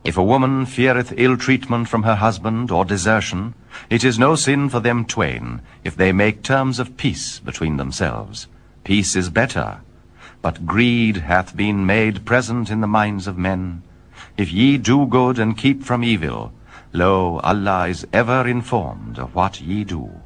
If a woman feareth ill treatment from her husband or desertion, it is no sin for them twain, if they make terms of peace between themselves. Peace is better. But greed hath been made present in the minds of men. If ye do good and keep from evil, lo, Allah is ever informed of what ye do.